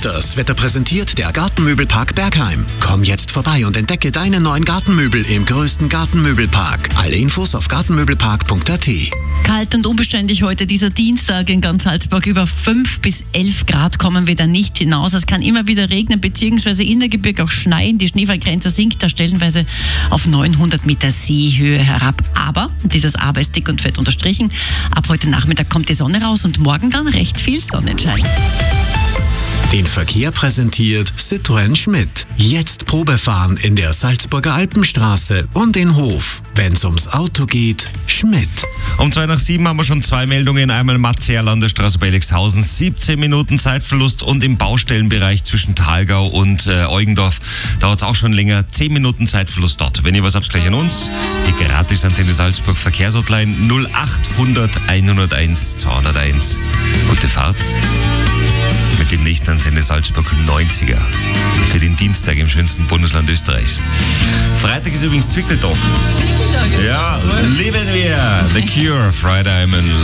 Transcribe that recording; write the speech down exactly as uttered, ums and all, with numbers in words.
Das Wetter präsentiert der Gartenmöbelpark Bergheim. Komm jetzt vorbei und entdecke deine neuen Gartenmöbel im größten Gartenmöbelpark. Alle Infos auf gartenmöbelpark punkt a t. Kalt und unbeständig heute dieser Dienstag in ganz Salzburg. Über fünf bis elf Grad kommen wir da nicht hinaus. Es kann immer wieder regnen bzw. in der Gebirge auch schneien. Die Schneefallgrenze sinkt da stellenweise auf neunhundert Meter Seehöhe herab. Aber, dieses Aber ist dick und fett unterstrichen, ab heute Nachmittag kommt die Sonne raus und morgen dann recht viel Sonnenschein. Den Verkehr präsentiert Citroën Schmidt. Jetzt Probefahren in der Salzburger Alpenstraße und in Hof. Wenn's ums Auto geht, Schmidt. Um zwei nach sieben haben wir schon zwei Meldungen. Einmal Matzeer Landesstraße bei Elixhausen. siebzehn Minuten Zeitverlust und im Baustellenbereich zwischen Thalgau und äh, Eugendorf dauert es auch schon länger. zehn Minuten Zeitverlust dort. Wenn ihr was habt, gleich an uns. Die Gratis-Antenne Salzburg Verkehrshotline null acht hundert einhunderteins zweihunderteins. Gute Fahrt mit dem nächsten Antenne Salzburg neunziger für den Dienstag im schönsten Bundesland Österreichs. Freitag ist übrigens Zwickeltag. Ja, lieben wir The Cure, Friday I'm in